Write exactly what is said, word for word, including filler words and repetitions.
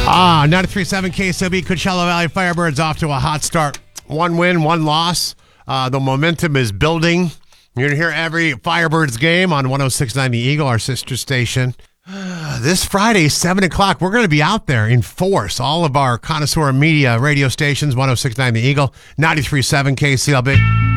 Ah, ninety-three point seven K C O B, Coachella Valley Firebirds off to a hot start. One win, one loss. Uh, the momentum is building. You're going to hear every Firebirds game on one oh six point nine The Eagle, our sister station. This Friday, seven o'clock, we're going to be out there in force. All of our connoisseur media radio stations, one oh six point nine The Eagle, ninety-three point seven K C L B.